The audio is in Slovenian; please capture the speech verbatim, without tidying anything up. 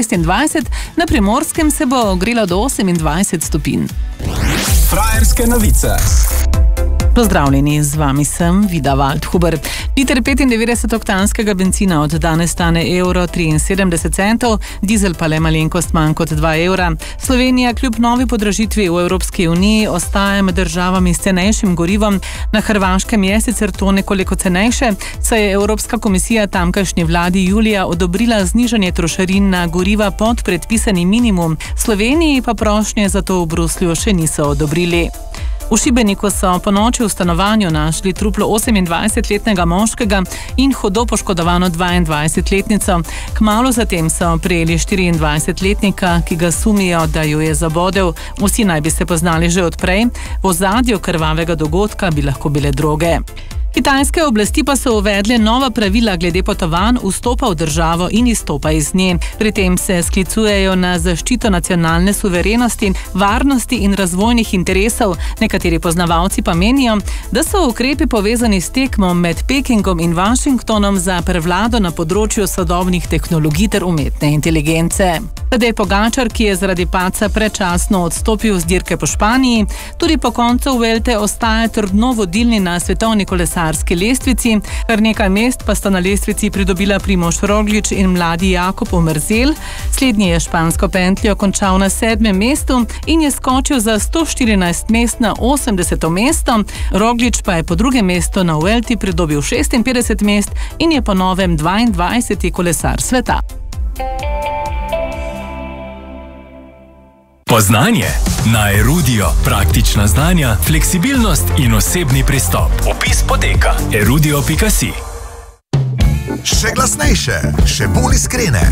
šestindvajset, na Primorskem se bo ogrelo do osemindvajset stopinj. Frajerske novice. Pozdravljeni, z vami sem Vida Waldhuber. Liter petindevetdesetoktanskega bencina od danes stane evro triinsedemdeset centov, dizel pa le malenkost manj kot dva evra. Slovenija kljub novi podražitvi v Evropski uniji ostaja med državami s cenejšim gorivom. Na Hrvaškem je sicer to nekoliko cenejše, saj je Evropska komisija tamkajšnji vladi julija odobrila znižanje trošarin na goriva pod predpisani minimum. Sloveniji pa prošnje za to v Bruslju še niso odobrili. V Šibeniku so ponoči v stanovanju našli truplo osemindvajsetletnega moškega in hudo poškodovano dvaindvajsetletnico. Kmalu zatem so prijeli štiriindvajsetletnika, ki ga sumijo, da ju je zabodel. Vsi naj bi se poznali že odprej. V ozadju krvavega dogodka bi lahko bile droge. Kitajske oblasti pa so uvedle nova pravila glede potovanj, vstopa v državo in izstopa iz nje. Pri tem se sklicujejo na zaščito nacionalne suverenosti, varnosti in razvojnih interesov. Nekateri poznavalci pa menijo, da so ukrepi povezani s tekmo med Pekingom in Washingtonom za prevlado na področju sodobnih tehnologij ter umetne inteligence. Tadej Pogačar, ki je zaradi padca predčasno odstopil z dirke po Španiji, tudi po koncu Vuelte ostaja trdno vodilni na svetovni kolesarski lestvici. Kar nekaj mest pa sta na lestvici pridobila Primož Roglič in mladi Jakob Omerzel. Slednji je špansko pentljo končal na sedmem mestu in je skočil za sto štirinajst mest na osemdeseto mesto. Roglič pa je po drugem mestu na Vuelti pridobil šestinpetdeset mest in je po novem dvaindvajseti kolesar sveta. Poznanje na Erudio. Praktična znanja, fleksibilnost in osebni pristop. Opis poteka erudio pika si. Še glasnejše, še bolj iskrene.